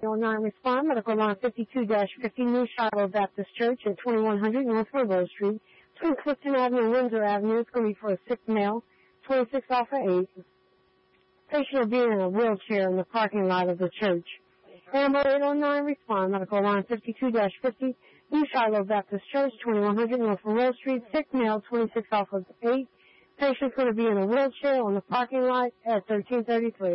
09 respond, medical line 52-50 New Shiloh Baptist Church at 2100 North Railroad Street, between Clifton Avenue and Windsor Avenue. It's going to be for a sick male, 26 off of 8. Patient will be in a wheelchair in the parking lot of the church. Amber 809 respond, medical line 52-50 New Shiloh Baptist Church, 2100 North Railroad Street, sick male, 26 off of 8. Patient's going to be in a wheelchair on the parking lot at 1333.